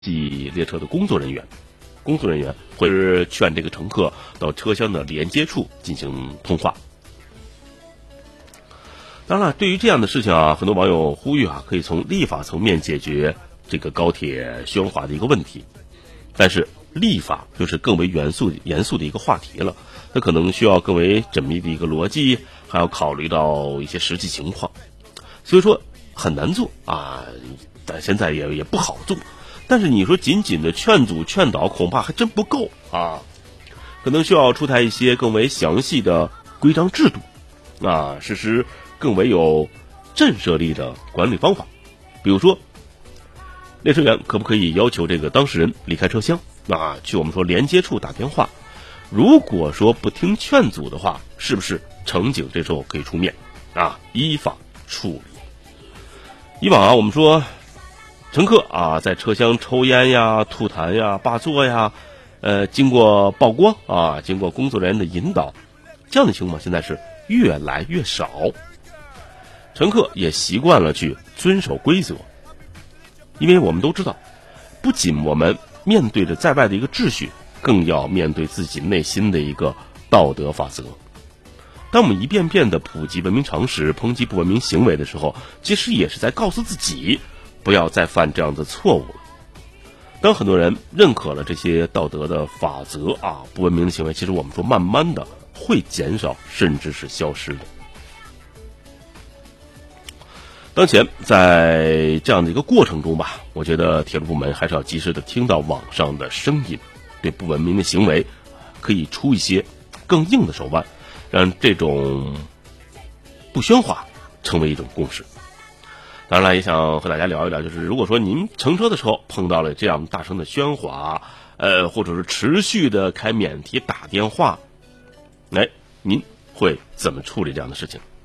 列车的工作人员会劝这个乘客到车厢的连接处进行通话。当然了，对于这样的事情啊，很多网友呼吁可以从立法层面解决这个高铁喧哗的一个问题。但是立法就是更为严肃的一个话题了，它可能需要更为缜密的一个逻辑，还要考虑到一些实际情况，所以说很难做啊，但现在也不好做。但是你说仅仅的劝阻劝导恐怕还真不够啊，可能需要出台一些更为详细的规章制度啊，实施更为有震慑力的管理方法。比如说列车员可不可以要求这个当事人离开车厢啊，去我们说连接处打电话，如果说不听劝阻的话，是不是乘警这时候可以出面啊，依法处理。以往我们说乘客在车厢抽烟呀、吐痰呀、霸座呀，经过曝光啊，经过工作人员的引导，这样的情况现在是越来越少，乘客也习惯了去遵守规则。因为我们都知道，不仅我们面对着在外的一个秩序，更要面对自己内心的一个道德法则。当我们一遍遍的普及文明常识，抨击不文明行为的时候，其实也是在告诉自己不要再犯这样的错误了。当很多人认可了这些道德的法则不文明的行为，其实我们说慢慢的会减少，甚至是消失的。当前在这样的一个过程中吧，我觉得铁路部门还是要及时的听到网上的声音，对不文明的行为可以出一些更硬的手腕，让这种不喧哗成为一种共识。当然了，也想和大家聊一聊，就是如果说您乘车的时候碰到了这样大声的喧哗，或者是持续的开免提打电话，您会怎么处理这样的事情？